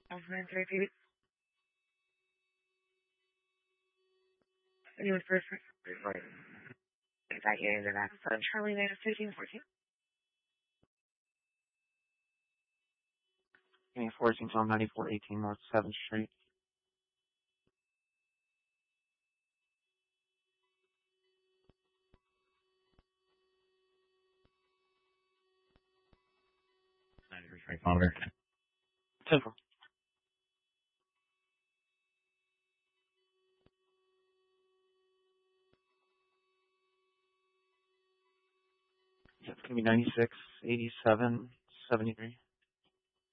9-3 feet. You would first report that you ended up on Charlie Lane 1514. Give me 14 till 9418 North 7th Street. Monitor. 10-4. Yeah, it's going to be 96, 87, 73.